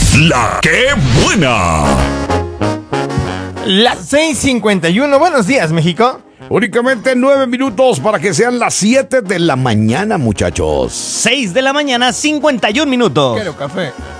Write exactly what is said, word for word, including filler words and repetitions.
La que buena. Las seis cincuenta y uno. Buenos días, México. Únicamente nueve minutos para que sean las siete de la mañana, muchachos. seis de la mañana, cincuenta y un minutos. Quiero café.